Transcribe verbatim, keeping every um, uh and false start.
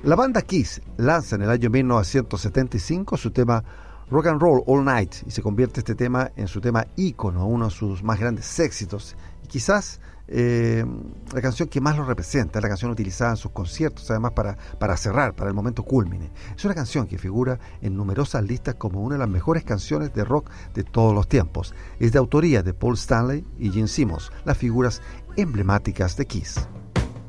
La banda Kiss lanza en el año mil novecientos setenta y cinco su tema Rock and Roll All Night y se convierte este tema en su tema ícono, uno de sus más grandes éxitos y quizás eh, la canción que más lo representa, la canción utilizada en sus conciertos, además para, para cerrar, para el momento cúlmine. Es una canción que figura en numerosas listas como una de las mejores canciones de rock de todos los tiempos. Es de autoría de Paul Stanley y Gene Simmons, las figuras emblemáticas de Kiss.